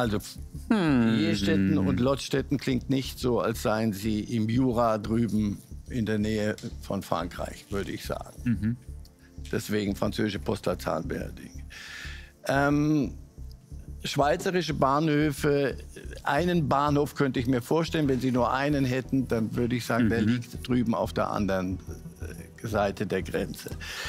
Also Jestätten und Lottstetten klingt nicht so, als seien sie im Jura drüben in der Nähe von Frankreich, würde ich sagen. Deswegen französische Postleitzahlenbeheldigen. Schweizerische Bahnhöfe, einen Bahnhof könnte ich mir vorstellen, wenn Sie nur einen hätten, dann würde ich sagen, der liegt drüben auf der anderen Seite der Grenze.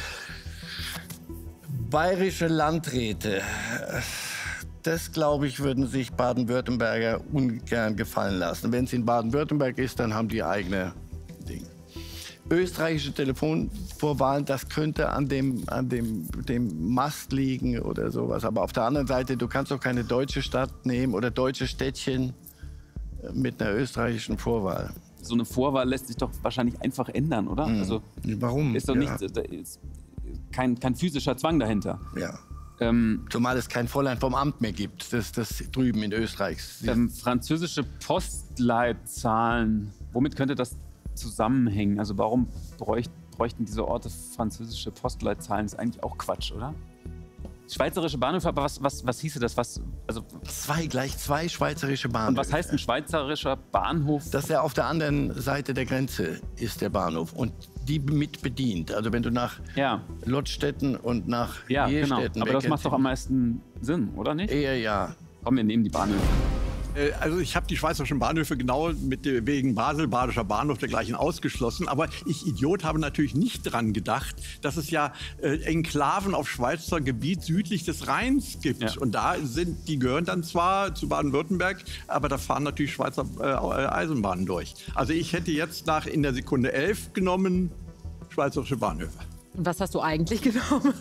Bayerische Landräte, das glaube ich, würden sich Baden-Württemberger ungern gefallen lassen. Wenn es in Baden-Württemberg ist, dann haben die eigene Dinge. Österreichische Telefonvorwahlen, das könnte an dem Mast liegen oder sowas. Aber auf der anderen Seite, du kannst doch keine deutsche Stadt nehmen oder deutsche Städtchen mit einer österreichischen Vorwahl. So eine Vorwahl lässt sich doch wahrscheinlich einfach ändern, oder? Also, warum? Ist doch nicht, da ist kein physischer Zwang dahinter. Ja. Zumal es kein Fräulein vom Amt mehr gibt, das drüben in Österreich. Französische Postleitzahlen, womit könnte das zusammenhängen? Also warum bräuchten diese Orte französische Postleitzahlen? Das ist eigentlich auch Quatsch, oder? Schweizerische Bahnhöfe, aber was hieße das? Gleich zwei schweizerische Bahnhöfe. Und was heißt ein schweizerischer Bahnhof? Dass er auf der anderen Seite der Grenze ist, der Bahnhof. Und die mit bedient. Also wenn du nach Lottstetten und nach Jestätten... Genau. Aber das macht doch am meisten Sinn, oder nicht? Eher ja. Komm, wir nehmen die Bahnhöfe. Also ich habe die schweizerischen Bahnhöfe genau wegen Basel, Badischer Bahnhof dergleichen ausgeschlossen. Aber ich, Idiot, habe natürlich nicht dran gedacht, dass es ja Enklaven auf Schweizer Gebiet südlich des Rheins gibt. Ja. Und die gehören dann zwar zu Baden-Württemberg, aber da fahren natürlich Schweizer Eisenbahnen durch. Also ich hätte jetzt in der Sekunde 11 genommen schweizerische Bahnhöfe. Und was hast du eigentlich genommen?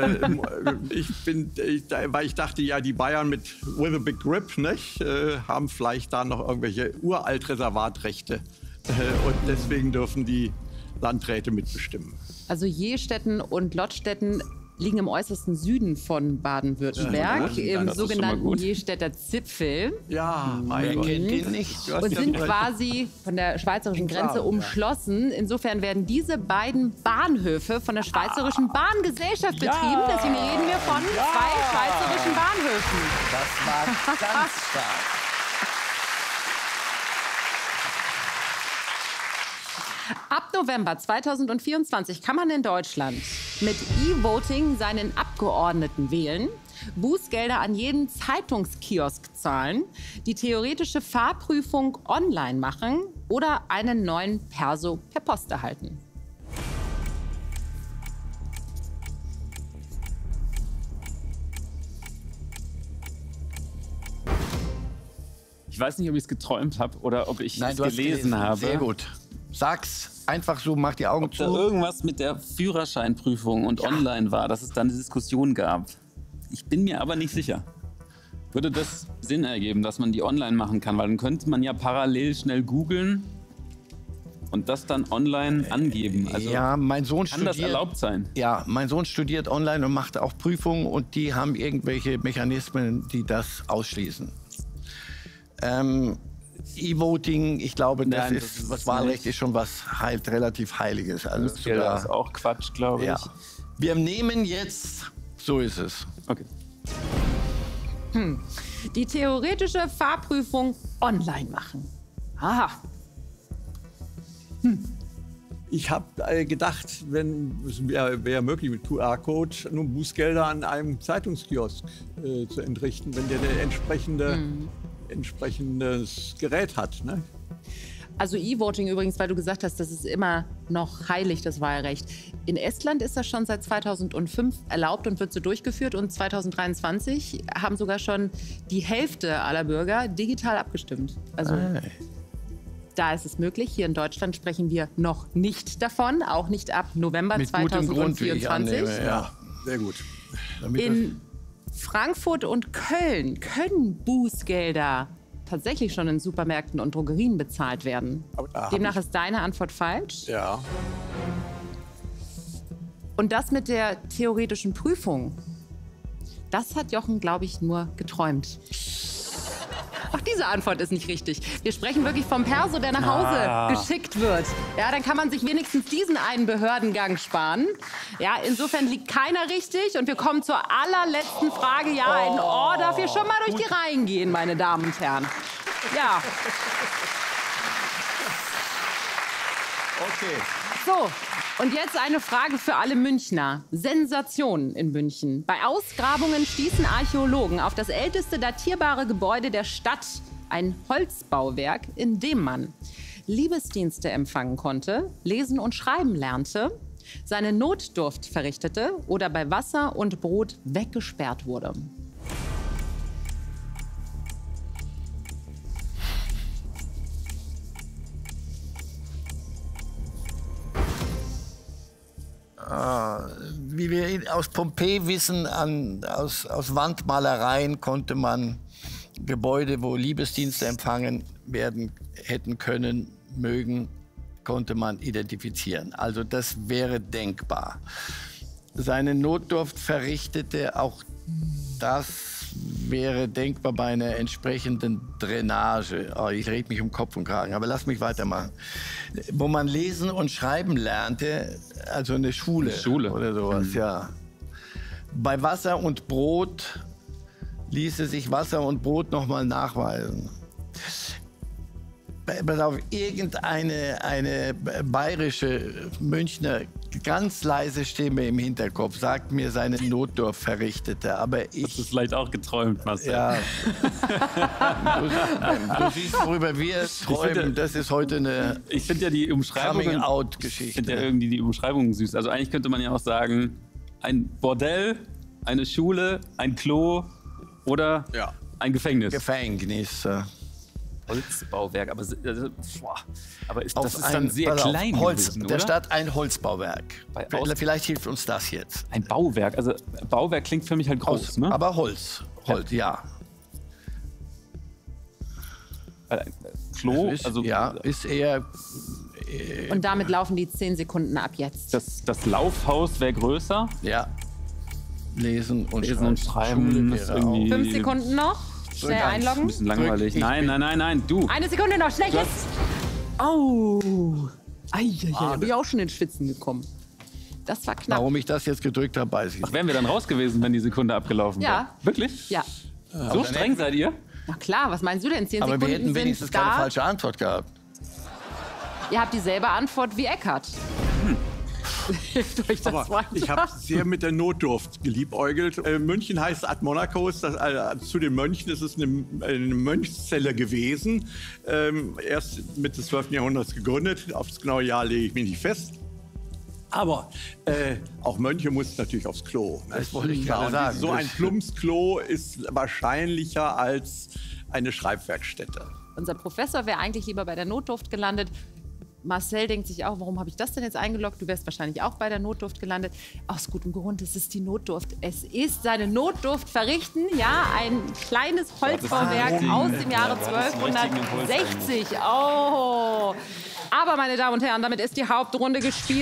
Weil ich dachte, ja, die Bayern mit With a Big Grip, nicht, haben vielleicht da noch irgendwelche Uralt-Reservatrechte. Und deswegen dürfen die Landräte mitbestimmen. Also Jestätten und Lottstetten liegen im äußersten Süden von Baden-Württemberg, im sogenannten Jestädter Zipfel. Ja, wer kennt den nicht? Und sind quasi von der schweizerischen Grenze umschlossen. Insofern werden diese beiden Bahnhöfe von der Schweizerischen Bahngesellschaft betrieben. Deswegen reden wir von zwei schweizerischen Bahnhöfen. Das war ganz stark. Ab November 2024 kann man in Deutschland mit E-Voting seinen Abgeordneten wählen, Bußgelder an jeden Zeitungskiosk zahlen, die theoretische Fahrprüfung online machen oder einen neuen Perso per Post erhalten. Ich weiß nicht, ob ich es geträumt habe oder ob ich es gelesen habe. Sehr gut. Sag's einfach so, mach die Augen zu. Ob da irgendwas mit der Führerscheinprüfung und online war, dass es da eine Diskussion gab. Ich bin mir aber nicht sicher. Würde das Sinn ergeben, dass man die online machen kann? Weil dann könnte man ja parallel schnell googeln und das dann online angeben. Also ja, mein Sohn kann das erlaubt sein? Ja, mein Sohn studiert online und macht auch Prüfungen und die haben irgendwelche Mechanismen, die das ausschließen. E-Voting, ich glaube, das Wahlrecht ist schon was relativ Heiliges. Also sogar, das ist auch Quatsch, glaube ich. Ja. Wir nehmen jetzt, so ist es. Okay. Die theoretische Fahrprüfung online machen. Aha. Ich habe gedacht, es wäre möglich mit QR-Code nun Bußgelder an einem Zeitungskiosk zu entrichten, wenn der entsprechendes Gerät hat. Ne? Also E-Voting übrigens, weil du gesagt hast, das ist immer noch heilig, das Wahlrecht. In Estland ist das schon seit 2005 erlaubt und wird so durchgeführt. Und 2023 haben sogar schon die Hälfte aller Bürger digital abgestimmt. Also da ist es möglich. Hier in Deutschland sprechen wir noch nicht davon, auch nicht ab November mit 2024. Grund, wie ich annehme, ja. Sehr gut. In Frankfurt und Köln können Bußgelder tatsächlich schon in Supermärkten und Drogerien bezahlt werden. Demnach ist deine Antwort falsch. Ja. Und das mit der theoretischen Prüfung, das hat Jochen, glaube ich, nur geträumt. Auch diese Antwort ist nicht richtig. Wir sprechen wirklich vom Perso, der nach Hause geschickt wird. Ja, dann kann man sich wenigstens diesen einen Behördengang sparen. Ja, insofern liegt keiner richtig. Und wir kommen zur allerletzten Frage. Ja, in Order darf hier schon mal durch die Reihen gehen, meine Damen und Herren. Ja. Okay. So, und jetzt eine Frage für alle Münchner. Sensation in München. Bei Ausgrabungen stießen Archäologen auf das älteste datierbare Gebäude der Stadt. Ein Holzbauwerk, in dem man Liebesdienste empfangen konnte, lesen und schreiben lernte, seine Notdurft verrichtete oder bei Wasser und Brot weggesperrt wurde. Wie wir aus Pompeji wissen, aus Wandmalereien konnte man Gebäude, wo Liebesdienste empfangen werden hätten können, mögen, konnte man identifizieren. Also das wäre denkbar. Seine Notdurft verrichtete, auch das wäre denkbar bei einer entsprechenden Drainage. Oh, ich rede mich um Kopf und Kragen, aber lass mich weitermachen. Wo man lesen und schreiben lernte, also eine Schule oder sowas, ja. Bei Wasser und Brot ließe sich Wasser und Brot noch mal nachweisen. Pass auf, eine bayerische Münchner ganz leise Stimme im Hinterkopf sagt mir, seine Notdurft verrichtete, aber ich... Das ist vielleicht auch geträumt, Marcel. Ja. Du siehst, worüber wir träumen, das ist heute eine Ich finde ja die Umschreibungen... Coming-out-Geschichte. Ich finde ja irgendwie die Umschreibungen süß. Also eigentlich könnte man ja auch sagen, ein Bordell, eine Schule, ein Klo oder ein Gefängnis. Gefängnis. Holzbauwerk, aber ist Das ist dann sehr klein gewesen, der oder? Stadt ein Holzbauwerk. Vielleicht hilft uns das jetzt. Ein Bauwerk, also Bauwerk klingt für mich halt groß, ne? Aber Holz, ja. Klo, ist eher... Und damit laufen die 10 Sekunden ab jetzt. Das Laufhaus wäre größer. Ja. Lesen und Schreiben. Schule 5 Sekunden noch. Schnell einloggen. Ein bisschen langweilig. Nein, du. Eine Sekunde noch, schnell jetzt. Oh. Da bin ich auch schon ins Schwitzen gekommen. Das war knapp. Warum ich das jetzt gedrückt habe, weiß ich Ach, nicht. wären wir dann raus gewesen, wenn die Sekunde abgelaufen wäre? Ja. Wirklich? Ja. So streng seid ihr? Na klar, was meinst du denn? 10 Aber Sekunden wir hätten wenigstens sind keine da. falsche Antwort gehabt. Ihr habt dieselbe Antwort wie Eckhardt. Hilft euch das Aber weiter? ich habe sehr mit der Notdurft geliebäugelt. München heißt Ad Monachos. Zu den Mönchen ist es eine Mönchszelle gewesen. Erst Mitte des 12. Jahrhunderts gegründet. Aufs genaue Jahr lege ich mich nicht fest. Aber auch Mönche mussten natürlich aufs Klo. Das wollte ich gerade sagen. So ein Plumpsklo ist wahrscheinlicher als eine Schreibwerkstätte. Unser Professor wäre eigentlich lieber bei der Notdurft gelandet. Marcel denkt sich auch, warum habe ich das denn jetzt eingeloggt? Du wärst wahrscheinlich auch bei der Notdurft gelandet. Aus gutem Grund, es ist die Notdurft. Es ist seine Notdurft verrichten. Ja, ein kleines Holzbauwerk aus dem Jahre 1260. Oh. Aber, meine Damen und Herren, damit ist die Hauptrunde gespielt.